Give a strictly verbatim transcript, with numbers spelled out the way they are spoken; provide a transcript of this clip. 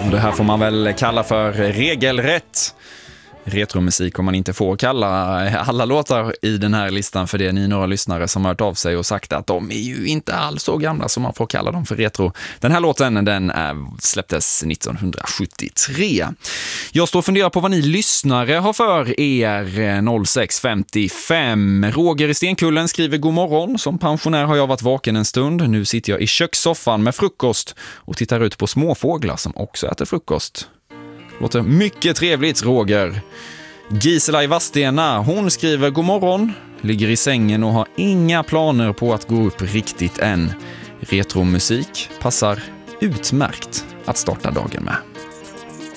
Det här får man väl kalla för regelrätt retromusik, om man inte får kalla alla låtar i den här listan, för det är ni några lyssnare som har hört av sig och sagt att de är ju inte alls så gamla som man får kalla dem för retro. Den här låten, den är, släpptes nittonhundrasjuttiotre. Jag står och funderar på vad ni lyssnare har för er. Noll sex femtiofem. Roger i Stenkullen skriver: god morgon, som pensionär har jag varit vaken en stund. Nu sitter jag i kökssoffan med frukost och tittar ut på småfåglar som också äter frukost. Låter mycket trevligt, Roger. Gisela i Vastena, hon skriver: god morgon, ligger i sängen och har inga planer på att gå upp riktigt än. Retromusik passar utmärkt att starta dagen med.